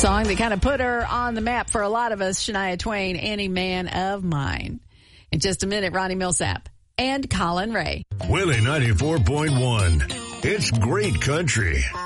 Song that kind of put her on the map for a lot of us, Shania Twain, Any Man of Mine. In just a minute, Ronnie Millsap and Colin Ray. Willie 94.1. It's great country.